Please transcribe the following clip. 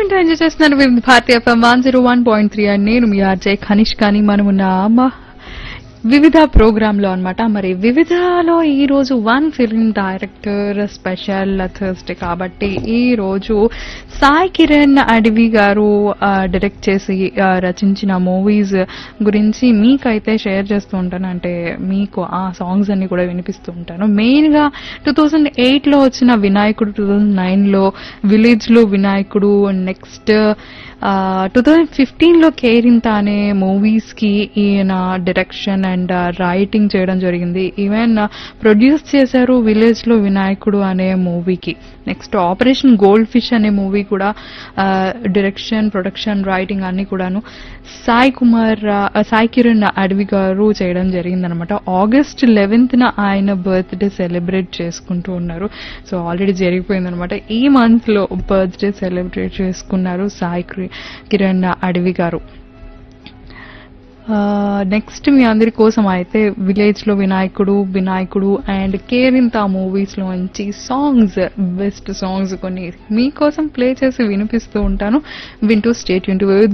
వింటూ ఎంజాయ్ చేస్తున్నారు వివిధ భారతీయ ఎఫ్ఎం 101.3 అండ్ నేను మీ ఆర్జే ఖనిష్. కానీ మనమున్న వివిధ ప్రోగ్రామ్ లో అన్నమాట. మరి వివిధలో ఈ రోజు one film director special Thursday కాబట్టి ఈ రోజు సాయి కిరణ్ అడవి గారు డైరెక్ట్ చేసి రచించిన మూవీస్ గురించి మీకైతే షేర్ చేస్తూ ఉంటాను. అంటే మీకు ఆ సాంగ్స్ అన్ని కూడా వినిపిస్తూ ఉంటాను. మెయిన్ గా 2008 లో వచ్చిన వినాయకుడు, 2009 లో విలేజ్ లో వినాయకుడు, నెక్స్ట్ 2015 లో కేరింత అనే మూవీస్ కి ఈయన డైరెక్షన్ అండ్ రైటింగ్ చేయడం జరిగింది. ఈవెన్ ప్రొడ్యూస్ చేశారు విలేజ్ లో వినాయకుడు అనే మూవీకి. నెక్స్ట్ ఆపరేషన్ గోల్డ్ ఫిష్ అనే మూవీ కూడా డైరెక్షన్, ప్రొడక్షన్, రైటింగ్ అన్ని కూడాను సాయి కిరణ్ అడవి గారు చేయడం జరిగిందనమాట. August 11th ఆయన బర్త్డే సెలబ్రేట్ చేసుకుంటూ ఉన్నారు. So already జరిగిపోయిందనమాట. ఈ మంత్ లో బర్త్డే సెలబ్రేట్ చేసుకున్నారు సాయి కిరణ్ అడవి గారు. నెక్స్ట్ మీ అందరి కోసం అయితే విలేజ్ లో వినాయకుడు అండ్ కేరింత మూవీస్ లోంచి సాంగ్స్, బెస్ట్ సాంగ్స్ కొన్ని మీకోసం ప్లే చేసి వినిపిస్తూ ఉంటాను. వింటూ స్టే ట్యూన్డ్